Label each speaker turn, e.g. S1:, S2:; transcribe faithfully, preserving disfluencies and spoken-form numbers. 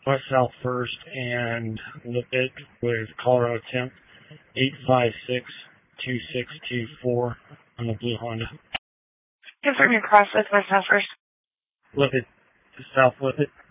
S1: West South First and Lippitt with Colorado Temp eight five six, two six two four on the blue Honda.
S2: Confirm your cross with West South First.
S1: Lippitt, South Lippitt.